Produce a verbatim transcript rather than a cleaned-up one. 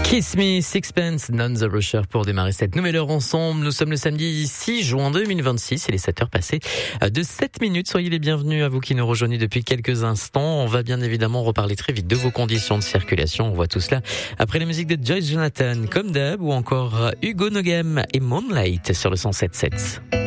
Kiss Me, Sixpence, None the Rusher pour démarrer cette nouvelle heure ensemble. Nous sommes le samedi six juin deux mille vingt-six et les sept heures passées de sept minutes. Soyez les bienvenus à vous qui nous rejoignez depuis quelques instants. On va bien évidemment reparler très vite de vos conditions de circulation. On voit tout cela après la musique de Joyce Jonathan, comme d'hab, ou encore Hugo Nogam et Moonlight sur le cent sept virgule sept.